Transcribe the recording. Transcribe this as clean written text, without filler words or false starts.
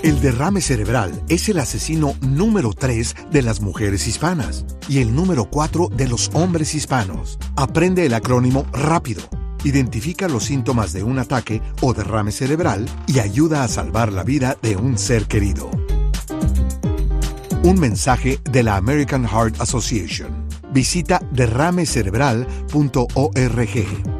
El derrame cerebral es el asesino número 3 de las mujeres hispanas y el número 4 de los hombres hispanos. Aprende el acrónimo rápido. Identifica los síntomas de un ataque o derrame cerebral y ayuda a salvar la vida de un ser querido. Un mensaje de la American Heart Association. Visita derramecerebral.org.